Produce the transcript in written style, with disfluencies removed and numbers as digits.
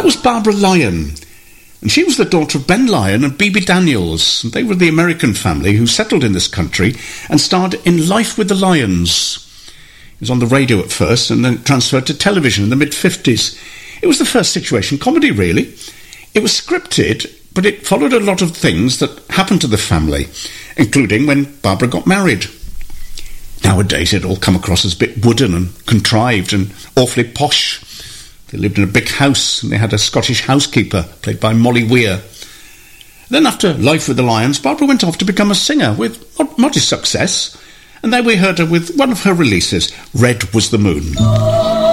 was Barbara Lyon. And she was the daughter of Ben Lyon and Bibi Daniels. They were the American family who settled in this country and starred in Life with the Lions. It was on the radio at first and then transferred to television in the mid-50s. It was the first situation comedy, really. It was scripted, but it followed a lot of things that happened to the family, including when Barbara got married. Nowadays, it all come across as a bit wooden and contrived and awfully posh. They lived in a big house and they had a Scottish housekeeper, played by Molly Weir. Then after Life with the Lions, Barbara went off to become a singer with modest success, and there we heard her with one of her releases, Red Was the Moon.